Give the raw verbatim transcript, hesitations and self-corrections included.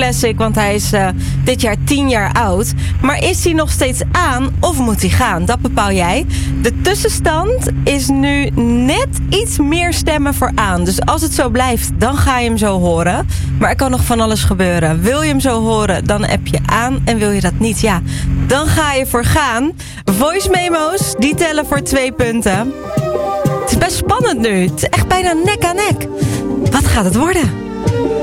classic, want hij is uh, dit jaar tien jaar oud. Maar is hij nog steeds aan of moet hij gaan? Dat bepaal jij. De tussenstand is nu net iets meer stemmen voor aan. Dus als het zo blijft, dan ga je hem zo horen. Maar er kan nog van alles gebeuren. Wil je hem zo horen, dan app je aan. En wil je dat niet, ja, dan ga je voor gaan. Voice memo's, die tellen voor twee punten. Het is best spannend nu. Het is echt bijna nek aan nek. Wat gaat het worden?